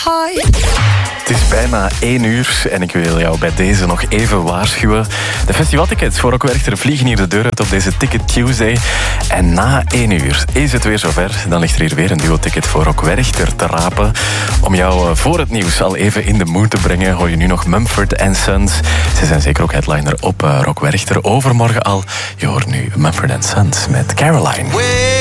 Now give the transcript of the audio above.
Hi. Het is bijna 1 uur en ik wil jou bij deze nog even waarschuwen. De festivaltickets voor Rock Werchter vliegen hier de deur uit op deze Ticket Tuesday. En na 1 uur is het weer zover. Dan ligt er hier weer een duo-ticket voor Rock Werchter te rapen. Om jou voor het nieuws al even in de mood te brengen, hoor je nu nog Mumford & Sons. Ze zijn zeker ook headliner op Rock Werchter. Overmorgen al. Je hoort nu Mumford & Sons met Caroline.